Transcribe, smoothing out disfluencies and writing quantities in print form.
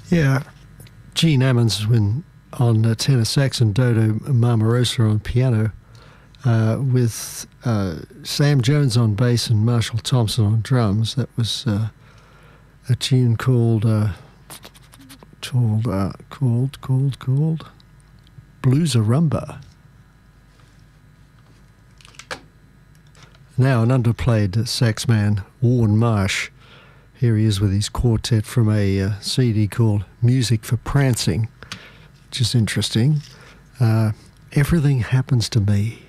Yeah, Gene Ammons on tenor sax and Dodo Marmarosa on piano, with Sam Jones on bass and Marshall Thompson on drums. That was a tune called Blues-a-Rumba. Now an underplayed sax man, Warren Marsh. Here he is with his quartet from a CD called Music for Prancing, which is interesting. Everything Happens to Me.